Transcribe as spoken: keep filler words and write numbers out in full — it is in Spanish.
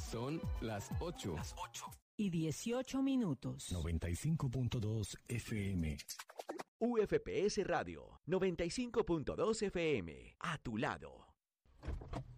Son las ocho. Las ocho. Y dieciocho minutos. noventa y cinco punto dos F M. U F P S Radio, noventa y cinco punto dos F M. A tu lado.